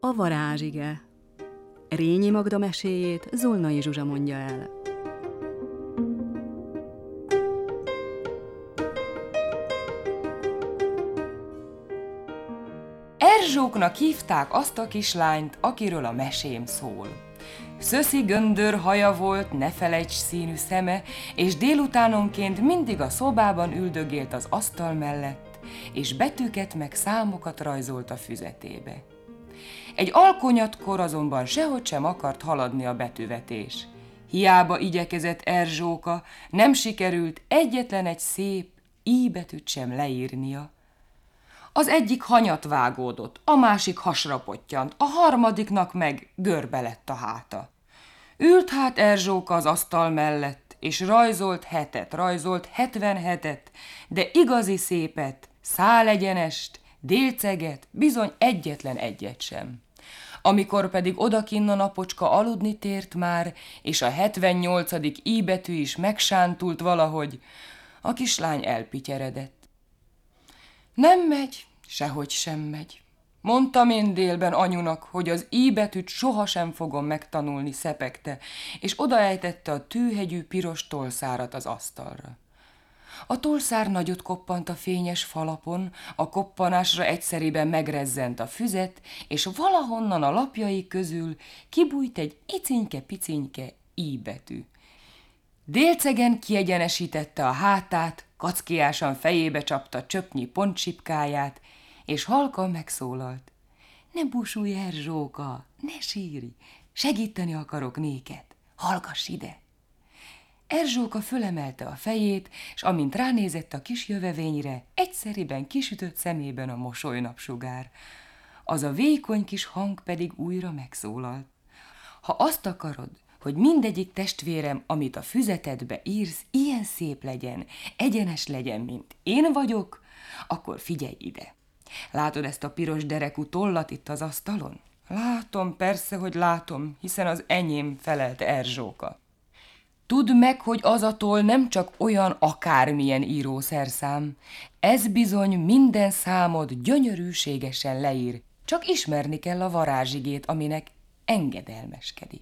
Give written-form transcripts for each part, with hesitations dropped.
A varázsige. Rényi Magda meséjét Zolnai Zsuzsa mondja el. Erzsóknak hívták azt a kislányt, akiről a mesém szól. Szöszi göndör haja volt, ne felejts színű szeme, és délutánonként mindig a szobában üldögélt az asztal mellett, és betűket meg számokat rajzolt a füzetébe. Egy alkonyatkor azonban sehogy sem akart haladni a betűvetés. Hiába igyekezett Erzsóka, nem sikerült egyetlen egy szép I betűt sem leírnia. Az egyik hanyat vágódott, a másik hasra pottyant, a harmadiknak meg görbe lett a háta. Ült hát Erzsóka az asztal mellett, és rajzolt 77-et, de igazi szépet, szálegyenest, délceget, bizony egyetlen egyet sem. Amikor pedig odakinn a napocska aludni tért már, és a 78. I betű is megsántult valahogy, a kislány elpityeredett. Nem megy, sehogy sem megy. Mondtam én délben anyunak, hogy az I betűt sohasem fogom megtanulni, szepegte, és odaejtette a tűhegyű piros tolszárat az asztalra. A tolszár nagyot koppant a fényes falapon, a koppanásra egyszeriben megrezzent a füzet, és valahonnan a lapjai közül kibújt egy icinke-picinke I betű. Délcegen kiegyenesítette a hátát, kackiásan fejébe csapta csöpnyi pontsipkáját, és halkan megszólalt. Ne búsulj, Erzsóka, ne sírj, segíteni akarok néked, hallgass ide! Erzsóka fölemelte a fejét, és amint ránézett a kis jövevényre, egyszeriben kisütött szemében a mosolynapsugár. Az a vékony kis hang pedig újra megszólalt. Ha azt akarod, hogy mindegyik testvérem, amit a füzetedbe írsz, ilyen szép legyen, egyenes legyen, mint én vagyok, akkor figyelj ide. Látod ezt a piros derekú tollat itt az asztalon? Látom, persze, hogy látom, hiszen az enyém, felelte Erzsóka. Tudd meg, hogy az a toll nem csak olyan akármilyen írószerszám. Ez bizony minden számod gyönyörűségesen leír, csak ismerni kell a varázsigét, aminek engedelmeskedik.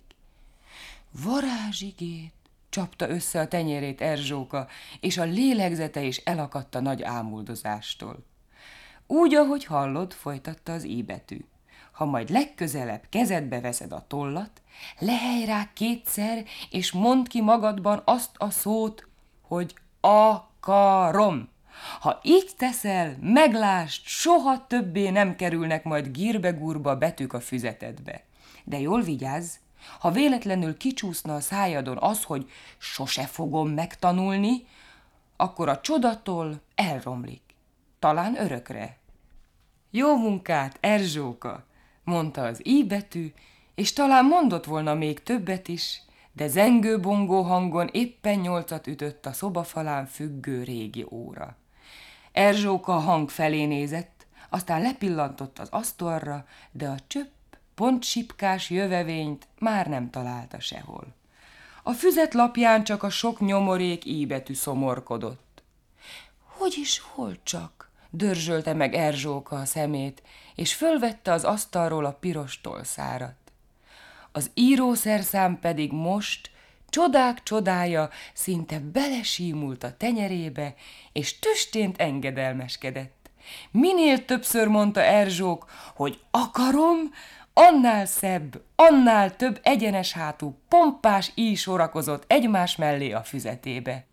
Varázsigét, csapta össze a tenyérét Erzsóka, és a lélegzete is elakadt a nagy ámuldozástól. Úgy, ahogy hallod, folytatta az I betű. Ha majd legközelebb kezedbe veszed a tollat, lehelj rá kétszer, és mondd ki magadban azt a szót, hogy akarom. Ha így teszel, meglásd, soha többé nem kerülnek majd gírbe-gúrba betűk a füzetedbe. De jól vigyázz, ha véletlenül kicsúszna a szájadon az, hogy sose fogom megtanulni, akkor a csodatól elromlik. Talán örökre. Jó munkát, Erzsóka, mondta az I betű, és talán mondott volna még többet is, de zengő-bongó hangon éppen 8-at ütött a szobafalán függő régi óra. Erzsóka a hang felé nézett, aztán lepillantott az asztalra, de a csöpp, pontsipkás jövevényt már nem találta sehol. A füzet lapján csak a sok nyomorék I betű szomorkodott. Hogy is, hol csak? Dörzsölte meg Erzsóka a szemét, és fölvette az asztalról a piros tolszárat. Az írószerszám pedig most, csodák csodája, szinte belesímult a tenyerébe, és tüstént engedelmeskedett. Minél többször mondta Erzsók, hogy akarom, annál szebb, annál több egyenes hátú, pompás íj sorakozott egymás mellé a füzetébe.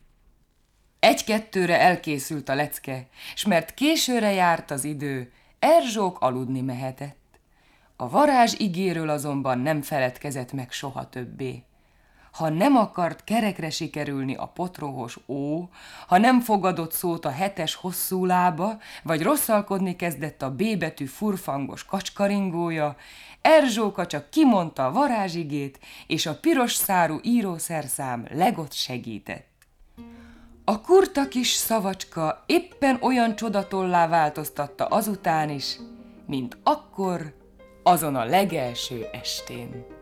1-2-re elkészült a lecke, s mert későre járt az idő, Erzsók aludni mehetett. A varázs igéről azonban nem feledkezett meg soha többé. Ha nem akart kerekre sikerülni a potrohos ó, ha nem fogadott szót a 7-es hosszú lába, vagy rosszalkodni kezdett a B betű furfangos kacskaringója, Erzsóka csak kimondta a varázsigét, és a piros szárú írószerszám legott segített. A kurta kis szavacska éppen olyan csodatollá változtatta azután is, mint akkor, azon a legelső estén.